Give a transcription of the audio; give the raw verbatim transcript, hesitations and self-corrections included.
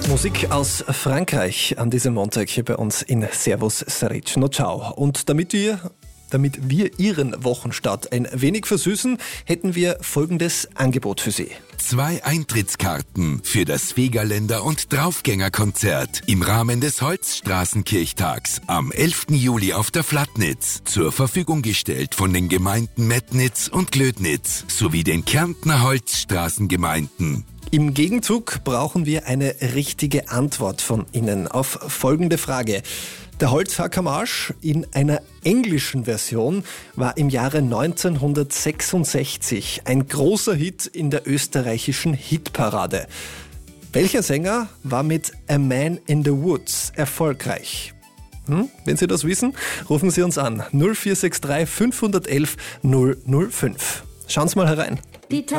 Musik aus Frankreich an diesem Montag hier bei uns in Servus Sarich. No ciao. Und damit wir, damit wir Ihren Wochenstart ein wenig versüßen, hätten wir folgendes Angebot für Sie. Zwei Eintrittskarten für das Vegaländer- und Draufgängerkonzert im Rahmen des Holzstraßenkirchtags am elften Juli auf der Flatnitz, zur Verfügung gestellt von den Gemeinden Metnitz und Glödnitz sowie den Kärntner Holzstraßengemeinden. Im Gegenzug brauchen wir eine richtige Antwort von Ihnen auf folgende Frage. Der Holzhackermarsch in einer englischen Version war im Jahre neunzehnhundertsechsundsechzig ein großer Hit in der österreichischen Hitparade. Welcher Sänger war mit A Man in the Woods erfolgreich? Hm? Wenn Sie das wissen, rufen Sie uns an null vier sechs drei fünf eins eins null null fünf. Schauen Sie mal herein. Die